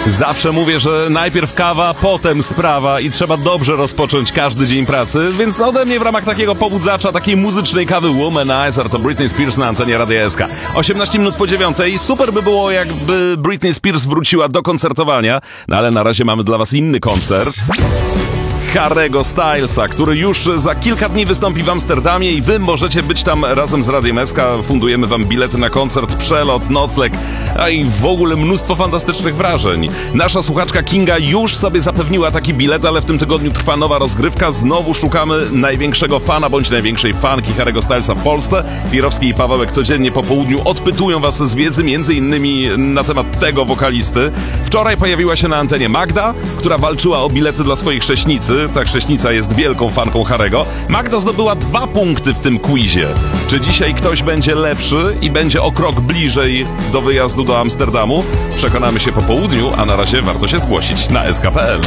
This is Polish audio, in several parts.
Zawsze mówię, że najpierw kawa, potem sprawa i trzeba dobrze rozpocząć każdy dzień pracy, więc ode mnie w ramach takiego pobudzacza, takiej muzycznej kawy Womanizer to Britney Spears na antenie Radia SK. 18 minut po 9:00. Super by było, jakby Britney Spears wróciła do koncertowania, no ale na razie mamy dla was inny koncert. Harry'ego Stylesa, który już za kilka dni wystąpi w Amsterdamie i wy możecie być tam razem z Radiem SK. Fundujemy wam bilety na koncert, przelot, nocleg, a i w ogóle mnóstwo fantastycznych wrażeń. Nasza słuchaczka Kinga już sobie zapewniła taki bilet, ale w tym tygodniu trwa nowa rozgrywka. Znowu szukamy największego fana bądź największej fanki Harry'ego Stylesa w Polsce. Wirowski i Pawełek codziennie po południu odpytują was z wiedzy, między innymi na temat tego wokalisty. Wczoraj pojawiła się na antenie Magda, która walczyła o bilety dla swojej chrześnicy. Ta chrześnica jest wielką fanką Harry'ego. Magda zdobyła 2 punkty w tym quizie. Czy dzisiaj ktoś będzie lepszy i będzie o krok bliżej do wyjazdu do Amsterdamu? Przekonamy się po południu, a na razie warto się zgłosić na sk.pl.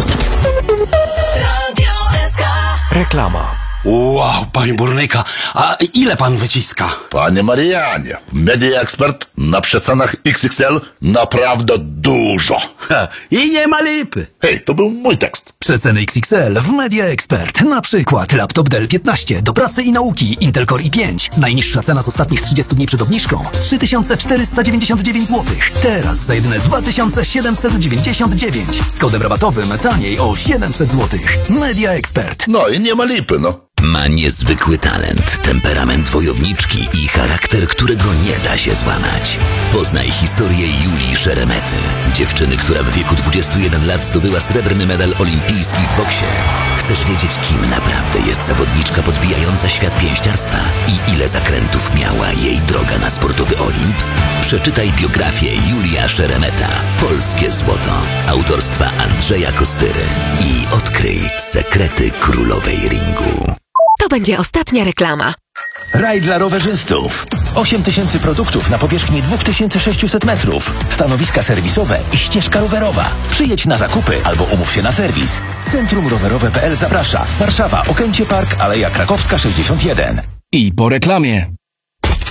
Reklama. Wow, panie burnyka, a ile pan wyciska? Panie Marianie, Media Expert na przecenach XXL naprawdę dużo. I nie ma lipy. Hej, to był mój tekst. Przeceny XXL w Media Expert. Na przykład laptop Dell 15 do pracy i nauki Intel Core i5. Najniższa cena z ostatnich 30 dni przed obniżką 3499 zł. Teraz za jedyne 2799. Z kodem rabatowym taniej o 700 zł. Media Expert. No i nie ma lipy, no. Ma niezwykły talent, temperament wojowniczki i charakter, którego nie da się złamać. Poznaj historię Julii Szeremety, dziewczyny, która w wieku 21 lat zdobyła srebrny medal olimpijski w boksie. Chcesz wiedzieć, kim naprawdę jest zawodniczka podbijająca świat pięściarstwa i ile zakrętów miała jej droga na sportowy Olimp? Przeczytaj biografię Julia Szeremeta, Polskie Złoto, autorstwa Andrzeja Kostyry i odkryj sekrety królowej ringu. To będzie ostatnia reklama. Raj dla rowerzystów. 8000 produktów na powierzchni 2600 metrów. Stanowiska serwisowe i ścieżka rowerowa. Przyjedź na zakupy albo umów się na serwis. Centrum Rowerowe.pl zaprasza. Warszawa, Okęcie Park, Aleja Krakowska 61. I po reklamie.